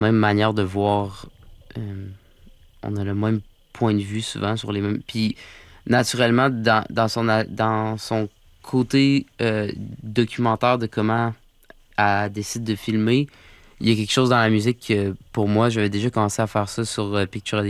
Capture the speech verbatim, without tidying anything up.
même manière de voir. euh, on a le même point de vue souvent sur les mêmes. Puis naturellement, dans, dans son, a- dans son côté euh, documentaire de comment elle décide de filmer, il y a quelque chose dans la musique que pour moi, j'avais déjà commencé à faire ça sur euh, Picture